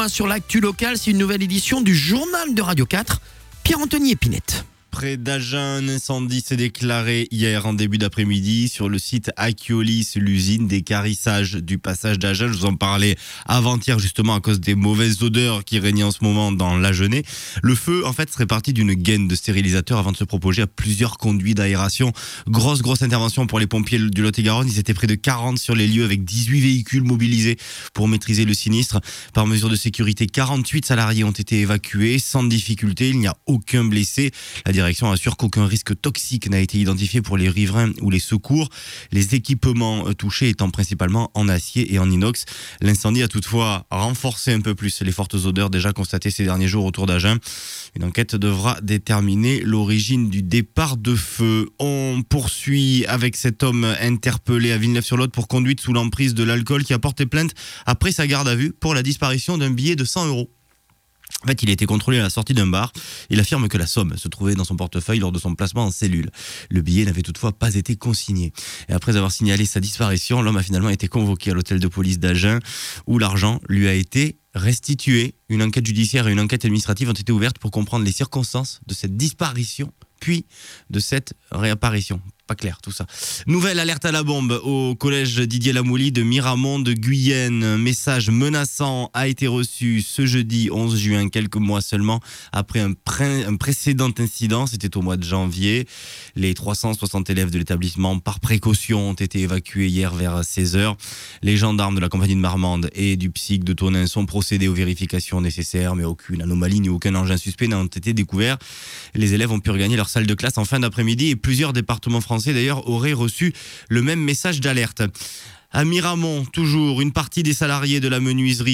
Sur l'actu locale, c'est une nouvelle édition du journal de Radio 4, Pierre-Anthony Épinette. Près d'Agen, un incendie s'est déclaré hier en début d'après-midi sur le site Akiolis, l'usine d'équarrissage du passage d'Agen. Je vous en parlais avant-hier justement à cause des mauvaises odeurs qui régnaient en ce moment dans l'Agenais. Le feu, en fait, serait parti d'une gaine de stérilisateurs avant de se propager à plusieurs conduits d'aération. Grosse intervention pour les pompiers du Lot-et-Garonne. Ils étaient près de 40 sur les lieux avec 18 véhicules mobilisés pour maîtriser le sinistre. Par mesure de sécurité, 48 salariés ont été évacués sans difficulté. Il n'y a aucun blessé. La direction assure qu'aucun risque toxique n'a été identifié pour les riverains ou les secours. Les équipements touchés étant principalement en acier et en inox. L'incendie a toutefois renforcé un peu plus les fortes odeurs déjà constatées ces derniers jours autour d'Agen. Une enquête devra déterminer l'origine du départ de feu. On poursuit avec cet homme interpellé à Villeneuve-sur-Lot pour conduite sous l'emprise de l'alcool qui a porté plainte après sa garde à vue pour la disparition d'un billet de 100 €. En fait, il a été contrôlé à la sortie d'un bar. Il affirme que la somme se trouvait dans son portefeuille lors de son placement en cellule. Le billet n'avait toutefois pas été consigné. Et après avoir signalé sa disparition, l'homme a finalement été convoqué à l'hôtel de police d'Agen où l'argent lui a été restitué. Une enquête judiciaire et une enquête administrative ont été ouvertes pour comprendre les circonstances de cette disparition puis de cette réapparition. Pas clair tout ça. Nouvelle alerte à la bombe au collège Didier Lamouly de Miramont de Guyenne. Un message menaçant a été reçu ce jeudi 11 juin, quelques mois seulement après un précédent incident. C'était au mois de janvier. Les 360 élèves de l'établissement, par précaution, ont été évacués hier vers 16h. Les gendarmes de la compagnie de Marmande et du psych de Tonneins sont procédés aux vérifications nécessaires, mais aucune anomalie ni aucun engin suspect n'ont été découverts. Les élèves ont pu regagner leur salle de classe en fin d'après-midi et plusieurs départements français d'ailleurs auraient reçu le même message d'alerte. À Miramont, toujours, une partie des salariés de la menuiserie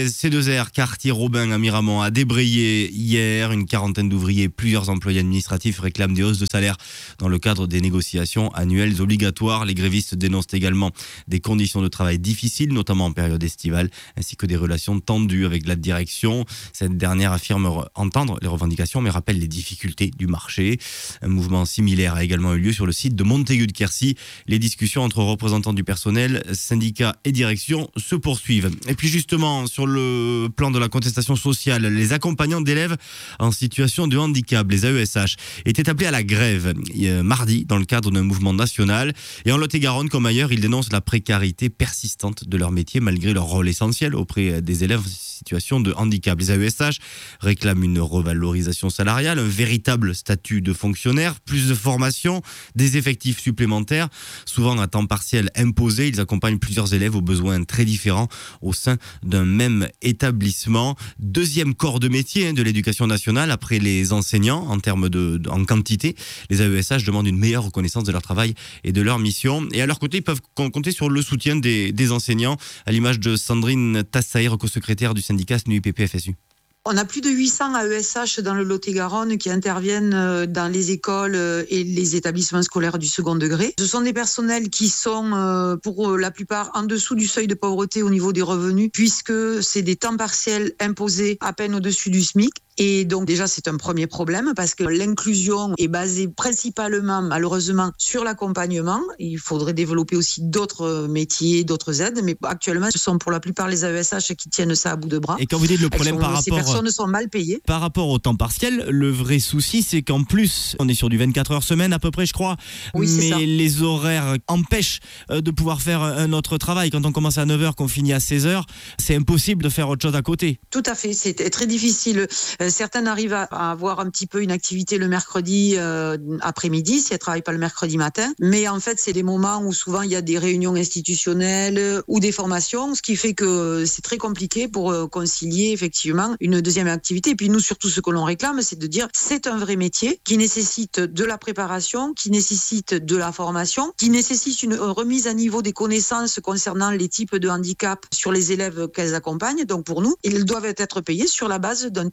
C2R, quartier Robin à Miramont, a débrayé hier. Une quarantaine d'ouvriers et plusieurs employés administratifs réclament des hausses de salaire dans le cadre des négociations annuelles obligatoires. Les grévistes dénoncent également des conditions de travail difficiles, notamment en période estivale, ainsi que des relations tendues avec la direction. Cette dernière affirme entendre les revendications, mais rappelle les difficultés du marché. Un mouvement similaire a également eu lieu sur le site de Montaigu de Quercy. Les discussions entre représentants du personnel, syndicats et direction se poursuivent. Et puis justement, sur le plan de la contestation sociale, les accompagnants d'élèves en situation de handicap, les AESH, étaient appelés à la grève mardi dans le cadre d'un mouvement national. Et en Lot-et-Garonne, comme ailleurs, ils dénoncent la précarité persistante de leur métier malgré leur rôle essentiel auprès des élèves en situation de handicap. Les AESH réclament une revalorisation salariale, un véritable statut de fonctionnaire, plus de formation, des effectifs supplémentaires, souvent à temps partiel imposé. Ils accompagnent plusieurs élèves aux besoins très différents au sein d'un même établissement. Deuxième corps de métier de l'éducation nationale après les enseignants en quantité. Les AESH demandent une meilleure reconnaissance de leur travail et de leur mission. Et à leur côté, ils peuvent compter sur le soutien des enseignants, à l'image de Sandrine Tassaïr, co-secrétaire du syndicat SNUIPP-FSU. On a plus de 800 AESH dans le Lot-et-Garonne qui interviennent dans les écoles et les établissements scolaires du second degré. Ce sont des personnels qui sont pour la plupart en dessous du seuil de pauvreté au niveau des revenus, puisque c'est des temps partiels imposés à peine au-dessus du SMIC. Et donc déjà, c'est un premier problème parce que l'inclusion est basée principalement, malheureusement, sur l'accompagnement. Il faudrait développer aussi d'autres métiers, d'autres aides. Mais actuellement, ce sont pour la plupart les AESH qui tiennent ça à bout de bras. Et quand vous dites le problème ces personnes sont mal payées. Par rapport au temps partiel, le vrai souci, c'est qu'en plus, on est sur du 24 heures semaine à peu près, je crois. Oui, c'est ça. Mais les horaires empêchent de pouvoir faire un autre travail. Quand on commence à 9h, qu'on finit à 16h, c'est impossible de faire autre chose à côté. Tout à fait, c'est très difficile. Certaines arrivent à avoir un petit peu une activité le mercredi après-midi, si elles ne travaillent pas le mercredi matin. Mais en fait, c'est des moments où souvent il y a des réunions institutionnelles ou des formations, ce qui fait que c'est très compliqué pour concilier effectivement une deuxième activité. Et puis nous, surtout, ce que l'on réclame, c'est de dire c'est un vrai métier qui nécessite de la préparation, qui nécessite de la formation, qui nécessite une remise à niveau des connaissances concernant les types de handicap sur les élèves qu'elles accompagnent. Donc pour nous, ils doivent être payés sur la base d'un temps complet.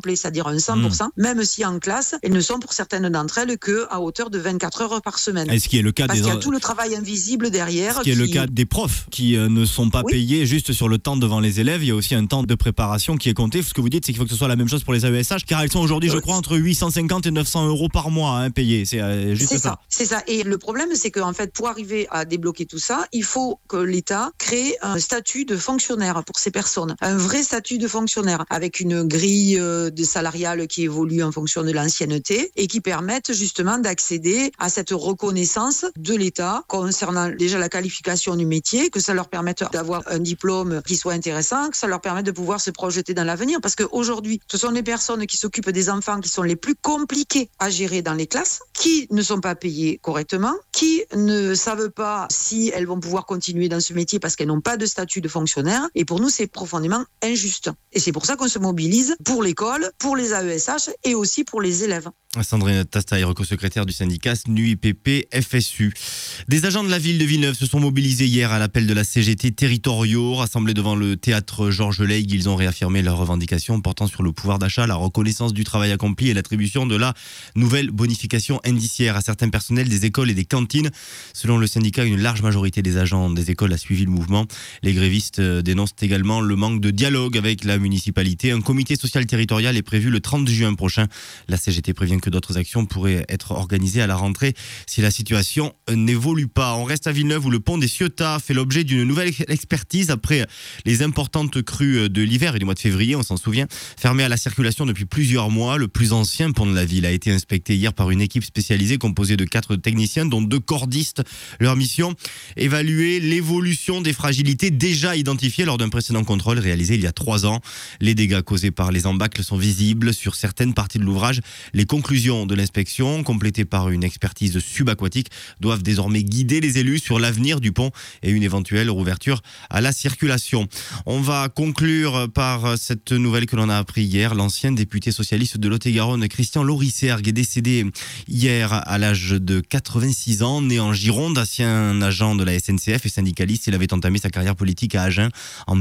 complet, c'est-à-dire un 100%, même si en classe, elles ne sont pour certaines d'entre elles qu'à hauteur de 24 heures par semaine. Et ce qui est le cas Parce qu'il y a tout le travail invisible derrière. Ce qui est le cas des profs qui ne sont pas payés juste sur le temps devant les élèves. Il y a aussi un temps de préparation qui est compté. Ce que vous dites, c'est qu'il faut que ce soit la même chose pour les AESH, car elles sont aujourd'hui, je crois, entre 850 et 900 euros par mois payés. C'est juste ça. C'est ça. Et le problème, c'est qu'en fait, pour arriver à débloquer tout ça, il faut que l'État crée un statut de fonctionnaire pour ces personnes. Un vrai statut de fonctionnaire avec une grille de salariale qui évolue en fonction de l'ancienneté et qui permette justement d'accéder à cette reconnaissance de l'État concernant déjà la qualification du métier, que ça leur permette d'avoir un diplôme qui soit intéressant, que ça leur permette de pouvoir se projeter dans l'avenir. Parce qu'aujourd'hui, ce sont les personnes qui s'occupent des enfants qui sont les plus compliqués à gérer dans les classes, qui ne sont pas payées correctement, qui ne savent pas si elles vont pouvoir continuer dans ce métier parce qu'elles n'ont pas de statut de fonctionnaire. Et pour nous, c'est profondément injuste. Et c'est pour ça qu'on se mobilise pour l'école, pour les AESH et aussi pour les élèves. Sandrine Tastaï, co-secrétaire du syndicat SNUIPP-FSU. Des agents de la ville de Villeneuve se sont mobilisés hier à l'appel de la CGT territoriaux. Rassemblés devant le théâtre Georges Leigh, ils ont réaffirmé leurs revendications portant sur le pouvoir d'achat, la reconnaissance du travail accompli et l'attribution de la nouvelle bonification indiciaire à certains personnels des écoles et des cantines. Selon le syndicat, une large majorité des agents des écoles a suivi le mouvement. Les grévistes dénoncent également le manque de dialogue avec la municipalité. Un comité social territorial est prévu le 30 juin prochain. La CGT prévient que d'autres actions pourraient être organisées à la rentrée si la situation n'évolue pas. On reste à Villeneuve où le pont des Ciotat fait l'objet d'une nouvelle expertise après les importantes crues de l'hiver et du mois de février, on s'en souvient. Fermé à la circulation depuis plusieurs mois, le plus ancien pont de la ville a été inspecté hier par une équipe spécialisée composée de 4 techniciens dont 2 cordistes. Leur mission, évaluer l'évolution des fragilités déjà identifiées lors d'un précédent contrôle réalisé il y a 3 ans. Les dégâts causés par les embâcles sont visibles sur certaines parties de l'ouvrage. Les conclusions de l'inspection, complétées par une expertise subaquatique, doivent désormais guider les élus sur l'avenir du pont et une éventuelle rouverture à la circulation. On va conclure par cette nouvelle que l'on a appris hier. L'ancien député socialiste de Lot-et-Garonne, Christian Lorisergue, est décédé hier à l'âge de 86 ans. Né en Gironde, ancien agent de la SNCF et syndicaliste, il avait entamé sa carrière politique à Agen en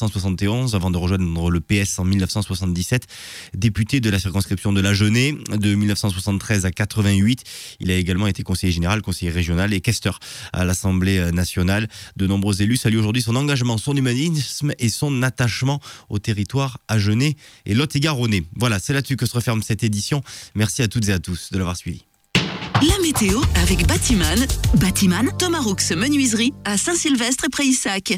1971 avant de rejoindre le PS en 1977. Député de la circonscription de l'Agenais de 1973 à 88. Il a également été conseiller général, conseiller régional et questeur à l'Assemblée nationale. De nombreux élus saluent aujourd'hui son engagement, son humanisme et son attachement au territoire agenais et lot-et-garonnais. Voilà, c'est là-dessus que se referme cette édition. Merci à toutes et à tous de l'avoir suivi. La météo avec Batiman. Batiman, Thomas Roux Menuiserie à Saint-Sylvestre et Prayssac.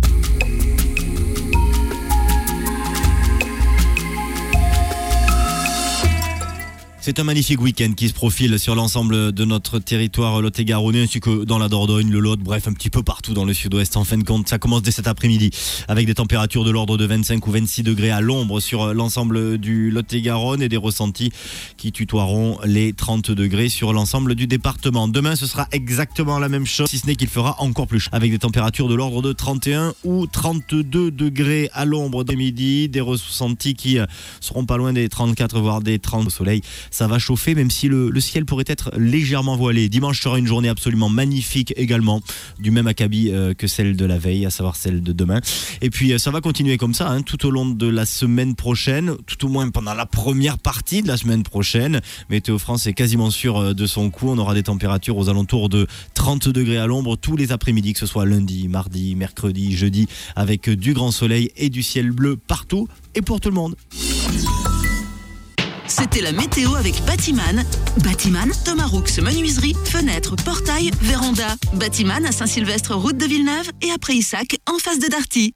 C'est un magnifique week-end qui se profile sur l'ensemble de notre territoire lot-et-garonnais ainsi que dans la Dordogne, le Lot, bref un petit peu partout dans le sud-ouest. En fin de compte, ça commence dès cet après-midi avec des températures de l'ordre de 25 ou 26 degrés à l'ombre sur l'ensemble du Lot-et-Garonne et des ressentis qui tutoieront les 30 degrés sur l'ensemble du département. Demain, ce sera exactement la même chose, si ce n'est qu'il fera encore plus chaud avec des températures de l'ordre de 31 ou 32 degrés à l'ombre dès midi, des ressentis qui seront pas loin des 34 voire des 30 au soleil. Ça va chauffer même si le ciel pourrait être légèrement voilé. Dimanche sera une journée absolument magnifique également, du même acabit que celle de la veille, à savoir celle de demain. Et puis ça va continuer comme ça tout au long de la semaine prochaine, tout au moins pendant la première partie de la semaine prochaine. Météo France est quasiment sûr de son coup. On aura des températures aux alentours de 30 degrés à l'ombre tous les après-midi, que ce soit lundi, mardi, mercredi, jeudi, avec du grand soleil et du ciel bleu partout et pour tout le monde. C'était la météo avec Batiman. Batiman, Thomas Roux Menuiserie, fenêtres, portails, véranda. Batiman à Saint-Sylvestre, route de Villeneuve et à Prayssac, en face de Darty.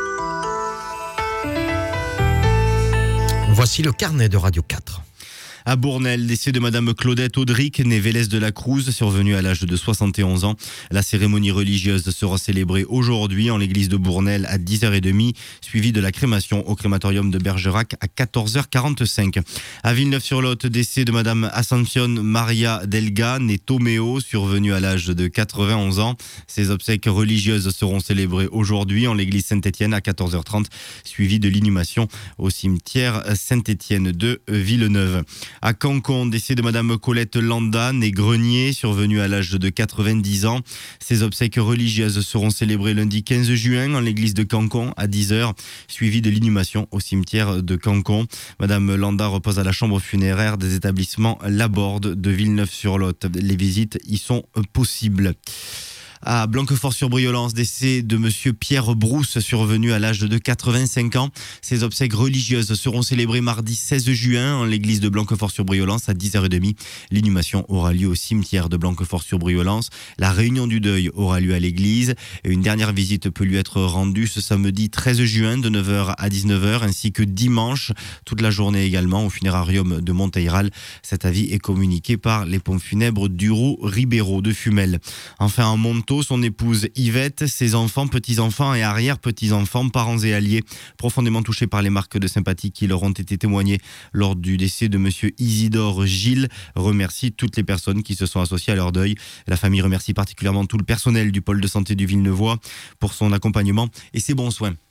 Voici le carnet de Radio 4. À Bournel, décès de Madame Claudette Audric, née Vélez de la Cruz, survenue à l'âge de 71 ans. La cérémonie religieuse sera célébrée aujourd'hui en l'église de Bournel à 10h30, suivie de la crémation au crématorium de Bergerac à 14h45. À Villeneuve-sur-Lot, décès de Madame Ascension Maria Delga, née Toméo, survenue à l'âge de 91 ans. Ses obsèques religieuses seront célébrées aujourd'hui en l'église Saint-Étienne à 14h30, suivie de l'inhumation au cimetière Saint-Étienne de Villeneuve. À Cancon, décès de Madame Colette Landa, née Grenier, survenue à l'âge de 90 ans. Ses obsèques religieuses seront célébrées lundi 15 juin en l'église de Cancon à 10h, suivies de l'inhumation au cimetière de Cancon. Madame Landa repose à la chambre funéraire des établissements Laborde de Villeneuve-sur-Lot. Les visites y sont possibles. À Blanquefort-sur-Briollance, décès de monsieur Pierre Brousse, survenu à l'âge de 85 ans. Ses obsèques religieuses seront célébrées mardi 16 juin en l'église de Blanquefort-sur-Briollance à 10h30. L'inhumation aura lieu au cimetière de Blanquefort-sur-Briollance. La réunion du deuil aura lieu à l'église. Et une dernière visite peut lui être rendue ce samedi 13 juin de 9h à 19h ainsi que dimanche, toute la journée également au funérarium de Monteyral. Cet avis est communiqué par les pompes funèbres Duroux-Ribéraud de Fumel. Enfin, en Montagne, son épouse Yvette, ses enfants, petits-enfants et arrière-petits-enfants, parents et alliés, profondément touchés par les marques de sympathie qui leur ont été témoignées lors du décès de monsieur Isidore Gilles, remercie toutes les personnes qui se sont associées à leur deuil. La famille remercie particulièrement tout le personnel du pôle de santé du Villeneuvois pour son accompagnement et ses bons soins.